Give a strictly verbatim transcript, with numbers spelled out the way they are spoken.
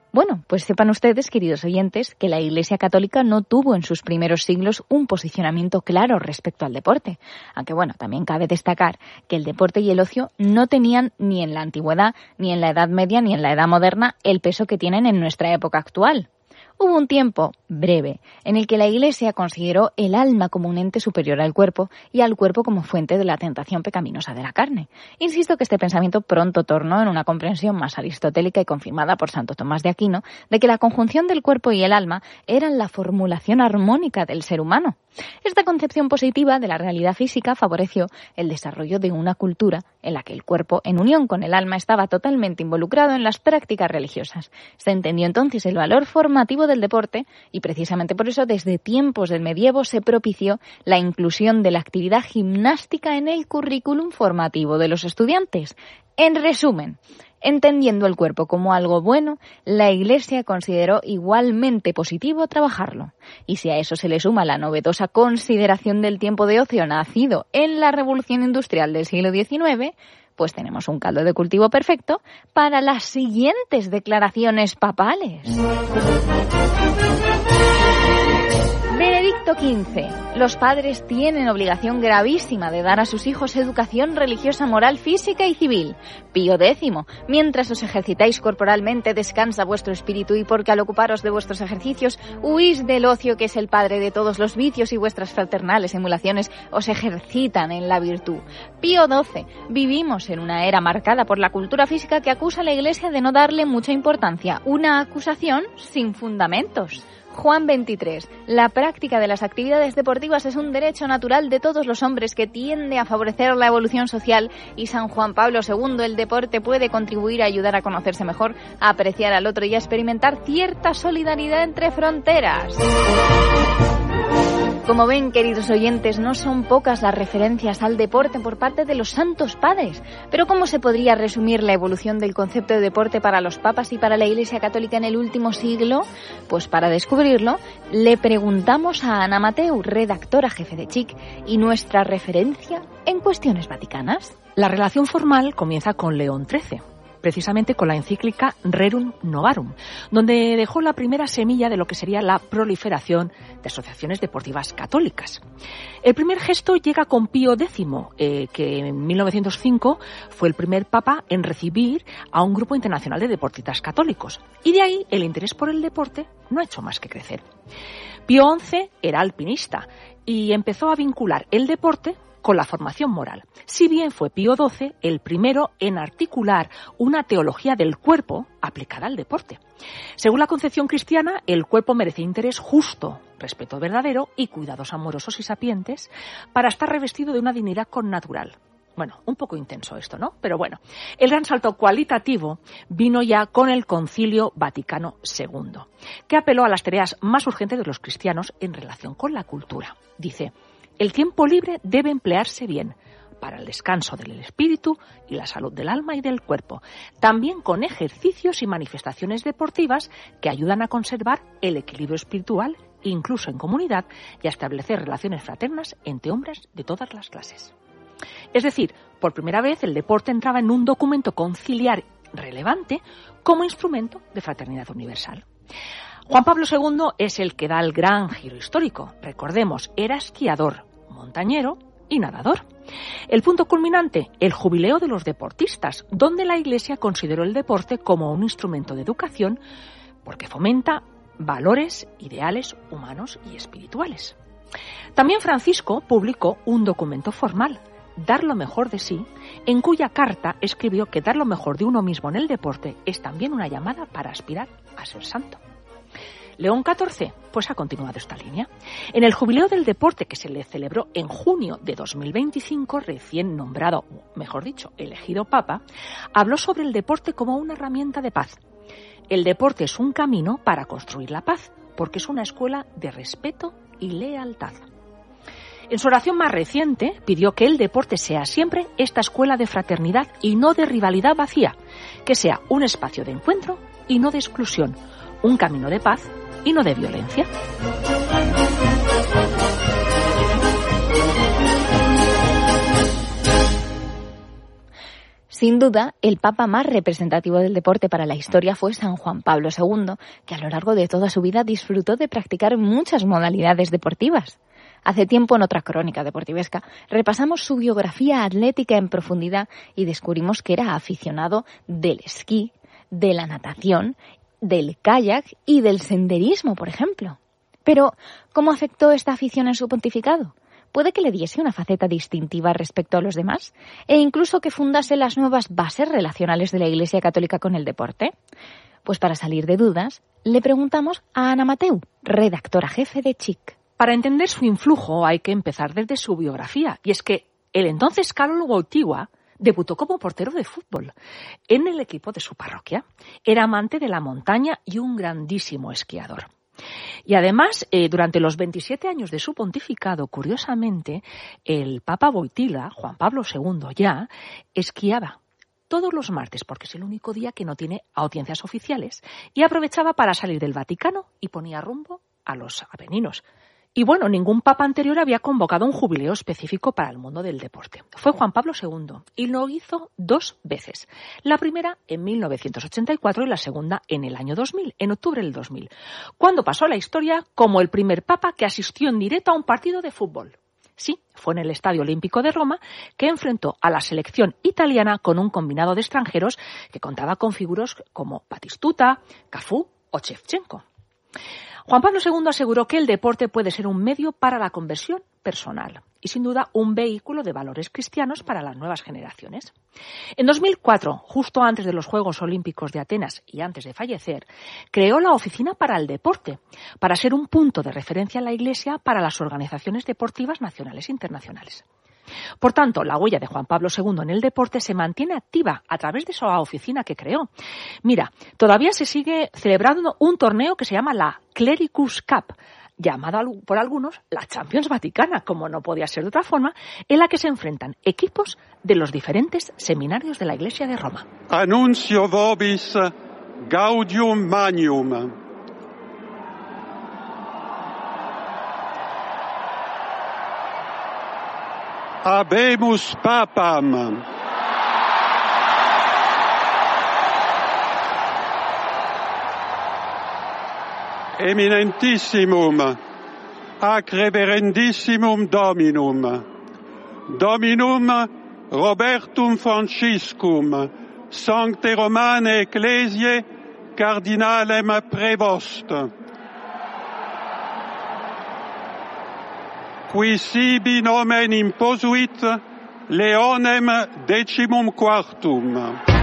Bueno, pues sepan ustedes, queridos oyentes, que la Iglesia Católica no tuvo en sus primeros siglos un posicionamiento claro respecto al deporte. Aunque bueno, también cabe destacar que el deporte y el ocio no tenían ni en la antigüedad, ni en la Edad Media, ni en la Edad Moderna el peso que tienen en nuestra época actual. Hubo un tiempo, breve, en el que la Iglesia consideró el alma como un ente superior al cuerpo y al cuerpo como fuente de la tentación pecaminosa de la carne. Insisto que este pensamiento pronto tornó en una comprensión más aristotélica y confirmada por Santo Tomás de Aquino de que la conjunción del cuerpo y el alma eran la formulación armónica del ser humano. Esta concepción positiva de la realidad física favoreció el desarrollo de una cultura en la que el cuerpo, en unión con el alma, estaba totalmente involucrado en las prácticas religiosas. Se entendió entonces el valor formativo del deporte y precisamente por eso desde tiempos del medievo se propició la inclusión de la actividad gimnástica en el currículum formativo de los estudiantes. En resumen, entendiendo el cuerpo como algo bueno, la Iglesia consideró igualmente positivo trabajarlo. Y si a eso se le suma la novedosa consideración del tiempo de ocio nacido en la Revolución Industrial del siglo diecinueve, pues tenemos un caldo de cultivo perfecto para las siguientes declaraciones papales. Benedicto quince. Los padres tienen obligación gravísima de dar a sus hijos educación religiosa, moral, física y civil. Pío décimo. Mientras os ejercitáis corporalmente, descansa vuestro espíritu y porque al ocuparos de vuestros ejercicios, huís del ocio que es el padre de todos los vicios y vuestras fraternales emulaciones os ejercitan en la virtud. Pío doce. Vivimos en una era marcada por la cultura física que acusa a la Iglesia de no darle mucha importancia. Una acusación sin fundamentos. Juan veintitrés. La práctica de las actividades deportivas es un derecho natural de todos los hombres que tiende a favorecer la evolución social y San Juan Pablo segundo, el deporte puede contribuir a ayudar a conocerse mejor, a apreciar al otro y a experimentar cierta solidaridad entre fronteras. Como ven, queridos oyentes, no son pocas las referencias al deporte por parte de los santos padres. Pero ¿cómo se podría resumir la evolución del concepto de deporte para los papas y para la Iglesia Católica en el último siglo? Pues para descubrirlo, le preguntamos a Ana Mateu, redactora jefe de Chic, y nuestra referencia en cuestiones vaticanas. La relación formal comienza con León trece. Precisamente con la encíclica Rerum Novarum, donde dejó la primera semilla de lo que sería la proliferación de asociaciones deportivas católicas. El primer gesto llega con Pío décimo, eh, que en mil novecientos cinco fue el primer papa en recibir a un grupo internacional de deportistas católicos. Y de ahí el interés por el deporte no ha hecho más que crecer. Pío once era alpinista y empezó a vincular el deporte con la formación moral. Si bien fue Pío doce el primero en articular una teología del cuerpo aplicada al deporte. Según la concepción cristiana, el cuerpo merece interés justo, respeto verdadero y cuidados amorosos y sapientes para estar revestido de una dignidad connatural. Bueno, un poco intenso esto, ¿no? Pero bueno, el gran salto cualitativo vino ya con el Concilio Vaticano segundo, que apeló a las tareas más urgentes de los cristianos en relación con la cultura. Dice: el tiempo libre debe emplearse bien para el descanso del espíritu y la salud del alma y del cuerpo, también con ejercicios y manifestaciones deportivas que ayudan a conservar el equilibrio espiritual, incluso en comunidad, y a establecer relaciones fraternas entre hombres de todas las clases. Es decir, por primera vez el deporte entraba en un documento conciliar relevante como instrumento de fraternidad universal. Juan Pablo segundo es el que da el gran giro histórico. Recordemos, era esquiador, montañero y nadador. El punto culminante, el jubileo de los deportistas, donde la Iglesia consideró el deporte como un instrumento de educación porque fomenta valores, ideales humanos y espirituales. También Francisco publicó un documento formal, Dar lo mejor de sí, en cuya carta escribió que dar lo mejor de uno mismo en el deporte es también una llamada para aspirar a ser santo. León catorce, pues ha continuado esta línea. En el jubileo del deporte que se le celebró en junio de dos mil veinticinco, recién nombrado, mejor dicho, elegido papa, habló sobre el deporte como una herramienta de paz. El deporte es un camino para construir la paz, porque es una escuela de respeto y lealtad. En su oración más reciente pidió que el deporte sea siempre esta escuela de fraternidad y no de rivalidad vacía, que sea un espacio de encuentro y no de exclusión, un camino de paz y no de violencia. Sin duda, el papa más representativo del deporte para la historia fue San Juan Pablo segundo, que a lo largo de toda su vida disfrutó de practicar muchas modalidades deportivas. Hace tiempo, en otra crónica deportivesca, repasamos su biografía atlética en profundidad y descubrimos que era aficionado del esquí, de la natación, del kayak y del senderismo, por ejemplo. Pero, ¿cómo afectó esta afición en su pontificado? Puede que le diese una faceta distintiva respecto a los demás e incluso que fundase las nuevas bases relacionales de la Iglesia Católica con el deporte. Pues para salir de dudas, le preguntamos a Ana Mateu, redactora jefe de Chic. Para entender su influjo hay que empezar desde su biografía, y es que el entonces Carlos Wojtyła debutó como portero de fútbol en el equipo de su parroquia. Era amante de la montaña y un grandísimo esquiador. Y además, eh, durante los veintisiete años de su pontificado, curiosamente, el Papa Wojtyła, Juan Pablo segundo ya, esquiaba todos los martes, porque es el único día que no tiene audiencias oficiales, y aprovechaba para salir del Vaticano y ponía rumbo a los Apeninos. Y bueno, ningún papa anterior había convocado un jubileo específico para el mundo del deporte. Fue Juan Pablo segundo y lo hizo dos veces. La primera en mil novecientos ochenta y cuatro y la segunda en el año dos mil, en octubre del dos mil, cuando pasó a la historia como el primer papa que asistió en directo a un partido de fútbol. Sí, fue en el Estadio Olímpico de Roma que enfrentó a la selección italiana con un combinado de extranjeros que contaba con figuras como Batistuta, Cafú o Shevchenko. Juan Pablo segundo aseguró que el deporte puede ser un medio para la conversión personal y, sin duda, un vehículo de valores cristianos para las nuevas generaciones. En dos mil cuatro, justo antes de los Juegos Olímpicos de Atenas y antes de fallecer, creó la Oficina para el Deporte, para ser un punto de referencia en la Iglesia para las organizaciones deportivas nacionales e internacionales. Por tanto, la huella de Juan Pablo segundo en el deporte se mantiene activa a través de esa oficina que creó. Mira, todavía se sigue celebrando un torneo que se llama la Clericus Cup, llamada por algunos la Champions Vaticana, como no podía ser de otra forma, en la que se enfrentan equipos de los diferentes seminarios de la Iglesia de Roma. Annuncio vobis gaudium magnum. Habemus papam. Eminentissimum, ac reverendissimum Dominum, Dominum Robertum Franciscum, Sancte Romane Ecclesiae, Cardinalem Prevost, qui sibi nomen imposuit Leonem decimum quartum.